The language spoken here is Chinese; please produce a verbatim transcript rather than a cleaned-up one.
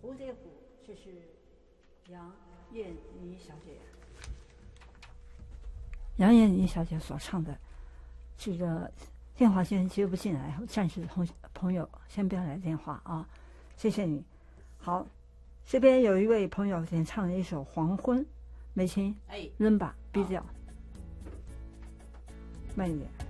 蝴蝶谷，这是杨燕妮小姐，杨燕妮小姐所唱的。这个电话先接不进来，暂时同朋友先不要来电话啊，谢谢你。好，这边有一位朋友点唱了一首《黄昏》，美琴， 哎， 扔吧，比较慢一点。